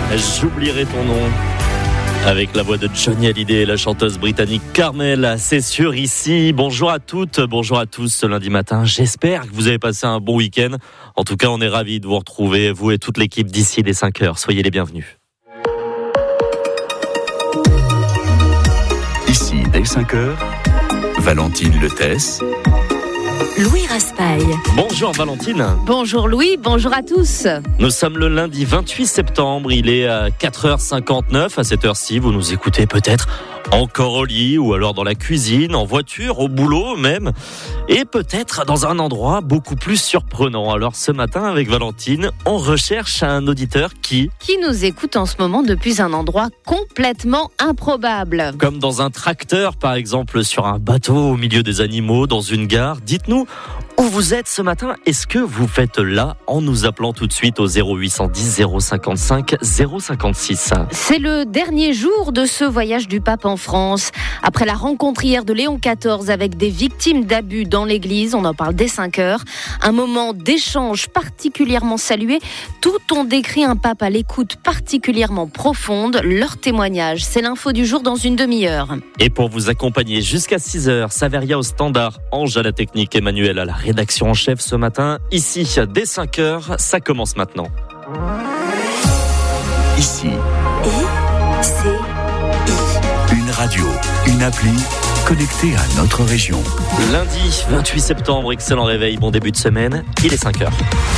J'oublierai ton nom. Avec la voix de Johnny Hallyday et la chanteuse britannique Carmel, c'est sûr ici. Bonjour à toutes, bonjour à tous ce lundi matin. J'espère que vous avez passé un bon week-end. En tout cas, on est ravis de vous retrouver, vous et toute l'équipe d'ici les 5h. Soyez les bienvenus. Ici, dès 5h, Valentine Lethès. Louis Raspail. Bonjour Valentine. Bonjour Louis, bonjour à tous. Nous sommes le lundi 28 septembre, il est à 4h59. À cette heure-ci, vous nous écoutez peut-être encore au lit ou alors dans la cuisine, en voiture, au boulot même, et peut-être dans un endroit beaucoup plus surprenant. Alors ce matin avec Valentine, on recherche un auditeur qui nous écoute en ce moment depuis un endroit complètement improbable. Comme dans un tracteur par exemple, sur un bateau au milieu des animaux, dans une gare. Dites-nous où vous êtes ce matin. Est-ce que vous faites là en nous appelant tout de suite au 0810 055 056. C'est le dernier jour de ce voyage du pape en France. Après la rencontre hier de Léon XIV avec des victimes d'abus dans l'église, on en parle dès 5h. Un moment d'échange particulièrement salué. Tout ont décrit un pape à l'écoute particulièrement profonde. Leur témoignage, c'est l'info du jour dans une demi-heure. Et pour vous accompagner jusqu'à 6h, Saveria au standard, Ange à la technique, Emmanuel à la rédaction en chef ce matin. Ici, dès 5h, ça commence maintenant. Ici. Une radio, une appli connectée à notre région. Lundi 28 septembre, excellent réveil, bon début de semaine, il est 5h.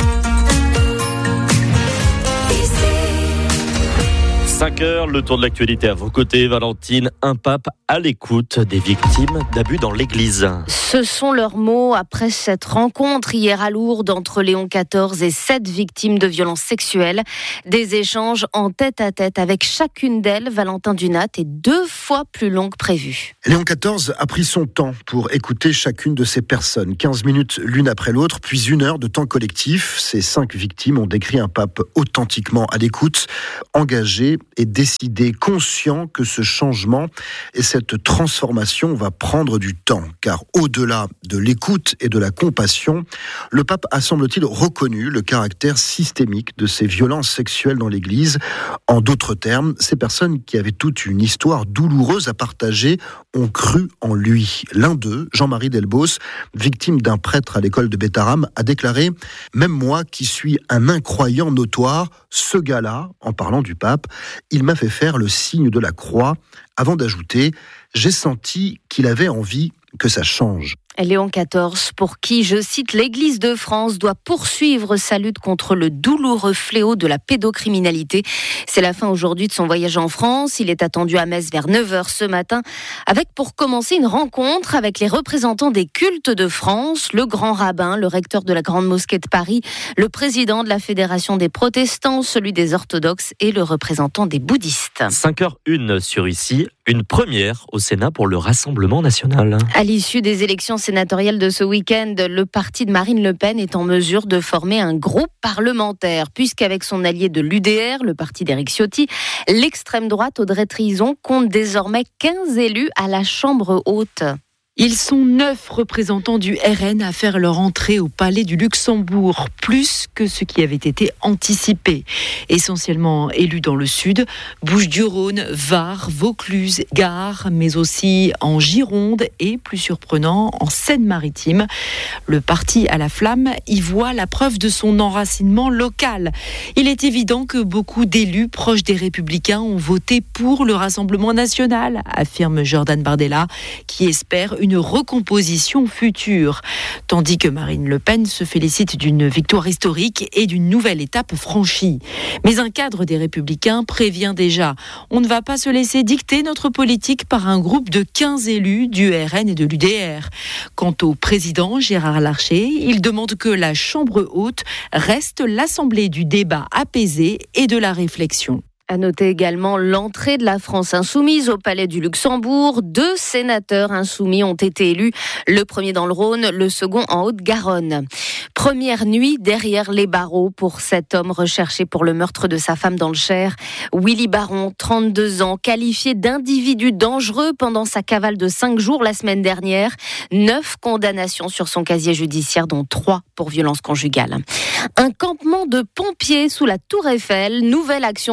5h, le tour de l'actualité à vos côtés, Valentine. Un pape à l'écoute des victimes d'abus dans l'église. Ce sont leurs mots après cette rencontre hier à Lourdes entre Léon XIV et 7 victimes de violences sexuelles. Des échanges en tête-à-tête avec chacune d'elles. Valentin Dunat est 2 fois plus long que prévu. Léon XIV a pris son temps pour écouter chacune de ces personnes. 15 minutes l'une après l'autre, puis 1 heure de temps collectif. Ces 5 victimes ont décrit un pape authentiquement à l'écoute, engagé et décidé, conscient que ce changement et cette transformation va prendre du temps. Car au-delà de l'écoute et de la compassion, le pape a, semble-t-il, reconnu le caractère systémique de ces violences sexuelles dans l'Église. En d'autres termes, ces personnes qui avaient toute une histoire douloureuse à partager ont cru en lui. L'un d'eux, Jean-Marie Delbos, victime d'un prêtre à l'école de Bétharram, a déclaré « Même moi qui suis un incroyant notoire, ce gars-là, en parlant du pape, il m'a fait faire le signe de la croix », avant d'ajouter « J'ai senti qu'il avait envie que ça change ». Léon XIV, pour qui, je cite, l'Église de France doit poursuivre sa lutte contre le douloureux fléau de la pédocriminalité. C'est la fin aujourd'hui de son voyage en France. Il est attendu à Metz vers 9h ce matin, avec pour commencer une rencontre avec les représentants des cultes de France, le grand rabbin, le recteur de la Grande Mosquée de Paris, le président de la Fédération des protestants, celui des orthodoxes et le représentant des bouddhistes. 5h01 sur ici, une première au Sénat pour le Rassemblement national. À l'issue des élections sénatoriales de ce week-end, le parti de Marine Le Pen est en mesure de former un groupe parlementaire, puisqu'avec son allié de l'UDR, le parti d'Éric Ciotti, l'extrême droite Audrey Trizon compte désormais 15 élus à la Chambre haute. Ils sont 9 représentants du RN à faire leur entrée au Palais du Luxembourg, plus que ce qui avait été anticipé. Essentiellement élus dans le sud, Bouches-du-Rhône, Var, Vaucluse, Gare, mais aussi en Gironde et, plus surprenant, en Seine-Maritime. Le parti à la flamme y voit la preuve de son enracinement local. Il est évident que beaucoup d'élus proches des Républicains ont voté pour le Rassemblement national, affirme Jordan Bardella, qui espère une recomposition future. Tandis que Marine Le Pen se félicite d'une victoire historique et d'une nouvelle étape franchie. Mais un cadre des Républicains prévient déjà. On ne va pas se laisser dicter notre politique par un groupe de 15 élus du RN et de l'UDR. Quant au président Gérard Larcher, il demande que la Chambre haute reste l'assemblée du débat apaisé et de la réflexion. À noter également l'entrée de la France insoumise au Palais du Luxembourg. 2 sénateurs insoumis ont été élus, le premier dans le Rhône, le second en Haute-Garonne. Première nuit derrière les barreaux pour cet homme recherché pour le meurtre de sa femme dans le Cher. Willy Baron, 32 ans, qualifié d'individu dangereux pendant sa cavale de 5 jours la semaine dernière. 9 condamnations sur son casier judiciaire, dont 3 pour violence conjugale. Un campement de pompiers sous la Tour Eiffel, nouvelle action de la profession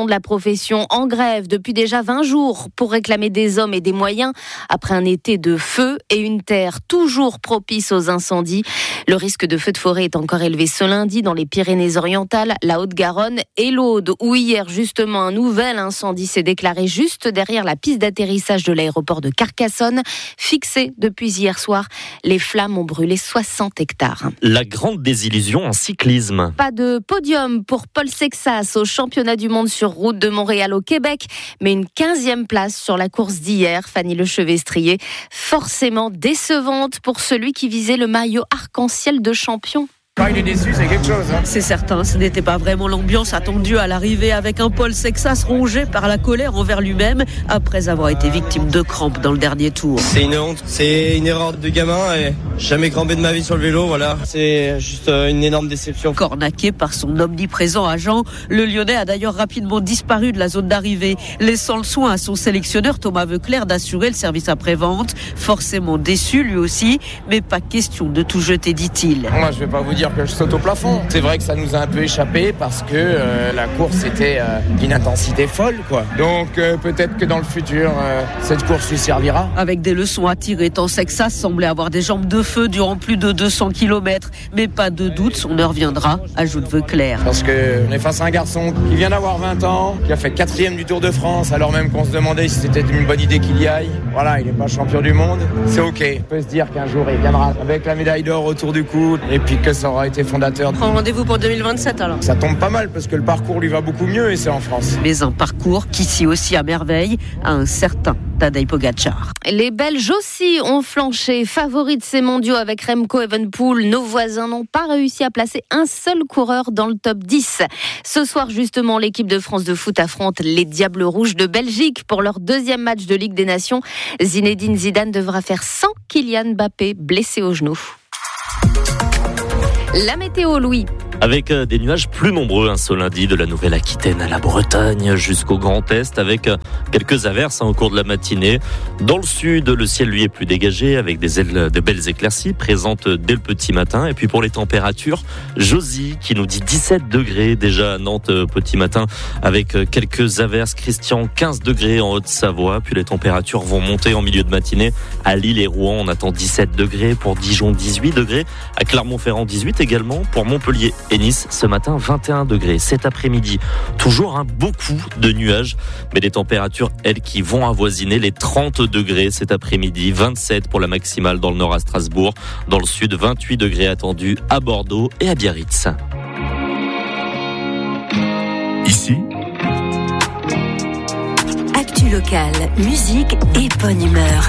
profession en grève depuis déjà 20 jours pour réclamer des hommes et des moyens après un été de feu et une terre toujours propice aux incendies. Le risque de feu de forêt est encore élevé ce lundi dans les Pyrénées-Orientales, la Haute-Garonne et l'Aude, où hier justement un nouvel incendie s'est déclaré juste derrière la piste d'atterrissage de l'aéroport de Carcassonne. Fixée depuis hier soir, les flammes ont brûlé 60 hectares. La grande désillusion en cyclisme. Pas de podium pour Paul Sexas au championnat du monde sur route de Montréal au Québec, mais une 15e place sur la course d'hier, Fanny Lechevestrier, forcément décevante pour celui qui visait le maillot arc-en-ciel de champion. Quand il est déçu, c'est quelque chose. C'est certain, ce n'était pas vraiment l'ambiance attendue à l'arrivée avec un Paul Sexas rongé par la colère envers lui-même après avoir été victime de crampes dans le dernier tour. C'est une honte, c'est une erreur de gamin et jamais crampé de ma vie sur le vélo, voilà. C'est juste une énorme déception. Cornaqué par son omniprésent agent, le Lyonnais a d'ailleurs rapidement disparu de la zone d'arrivée, laissant le soin à son sélectionneur Thomas Veuclair d'assurer le service après-vente. Forcément déçu lui aussi, mais pas question de tout jeter, dit-il. Moi, je vais pas vous dire que je saute au plafond. C'est vrai que ça nous a un peu échappé parce que la course était d'une intensité folle, quoi. Donc peut-être que dans le futur, cette course lui servira. Avec des leçons à tirer, tant Sexas semblait avoir des jambes de feu durant plus de 200 km. Mais pas de doute, son heure viendra, ajoute Veuclair. Parce qu'on est face à un garçon qui vient d'avoir 20 ans, qui a fait 4e du Tour de France, alors même qu'on se demandait si c'était une bonne idée qu'il y aille. Voilà, il n'est pas champion du monde. C'est ok. On peut se dire qu'un jour il viendra avec la médaille d'or autour du cou et puis que ça aura été fondateur. Prends rendez-vous pour 2027 alors. Ça tombe pas mal parce que le parcours lui va beaucoup mieux et c'est en France. Mais un parcours qui scie aussi à merveille à un certain Tadej Pogačar. Les Belges aussi ont flanché, favoris de ces mondiaux avec Remco Evenepoel. Nos voisins n'ont pas réussi à placer un seul coureur dans le top 10. Ce soir justement, l'équipe de France de foot affronte les Diables Rouges de Belgique pour leur 2e match de Ligue des Nations. Zinedine Zidane devra faire sans Kylian Mbappé, blessé au genou. La météo, Louis. Avec des nuages plus nombreux ce lundi, de la Nouvelle-Aquitaine à la Bretagne jusqu'au Grand Est, avec quelques averses au cours de la matinée. Dans le sud, le ciel lui est plus dégagé, avec de belles éclaircies présentes dès le petit matin. Et puis pour les températures, Josie qui nous dit 17 degrés déjà à Nantes petit matin, avec quelques averses. Christian, 15 degrés en Haute-Savoie. Puis les températures vont monter en milieu de matinée. À Lille et Rouen, on attend 17 degrés. Pour Dijon, 18 degrés. À Clermont-Ferrand, 18 également. Pour Montpellier et Nice, ce matin, 21 degrés. Cet après-midi, toujours beaucoup de nuages, mais des températures, elles, qui vont avoisiner les 30 degrés cet après-midi. 27 pour la maximale dans le nord à Strasbourg. Dans le sud, 28 degrés attendus à Bordeaux et à Biarritz. Ici, actu locale, musique et bonne humeur.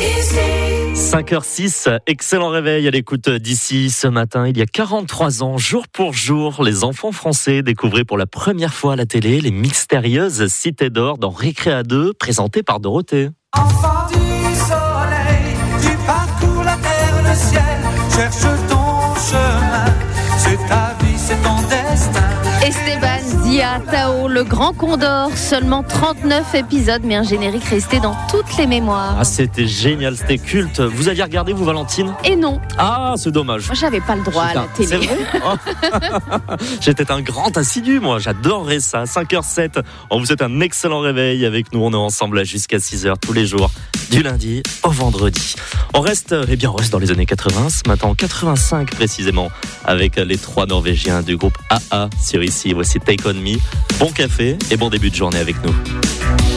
5h06, excellent réveil à l'écoute d'ici ce matin. Il y a 43 ans, jour pour jour, les enfants français découvraient pour la première fois à la télé les mystérieuses cités d'or dans Récréa 2, présentées par Dorothée. Enfant du soleil, tu parcours la terre, le ciel, cherche ton chemin, c'est ta vie, c'est ton destin. Esteban, Zia, Tao, le grand Condor, seulement 39 épisodes, mais un générique resté dans toutes les mémoires. Ah, c'était génial, c'était culte. Vous aviez regardé, vous, Valentine ? Et non. Ah, c'est dommage. Moi, j'avais pas le droit à la télé. C'est vrai ? J'étais un grand assidu, moi. J'adorerais ça. 5h07, on vous souhaite un excellent réveil. Avec nous, on est ensemble jusqu'à 6h tous les jours, du lundi au vendredi. On reste dans les années 80, ce matin en 85 précisément, avec les 3 Norvégiens du groupe AA sur Ici. Voici Take On Me. Bon café et bon début de journée avec nous.